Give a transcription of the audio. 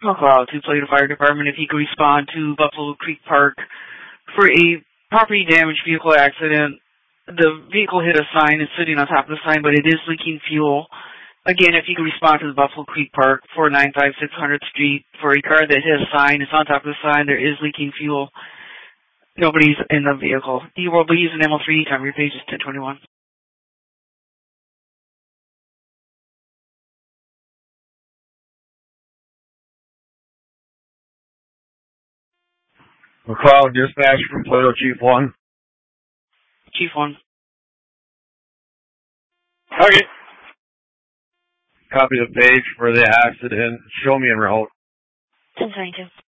McLeod to Toledo Fire Department if he could respond to Buffalo Creek Park for a property damage vehicle accident. The vehicle hit a sign. It's sitting on top of the sign, but it is leaking fuel. Again, if you could respond to the Buffalo Creek Park, 495 600th Street, for a car that hit a sign. It's on top of the sign. There is leaking fuel. Nobody's in the vehicle. You will be using ML3. Time your page is 1021. McLeod dispatch from Toledo Chief 1. Chief 1. Okay. Copy the page for the accident. Show me en route. 1022.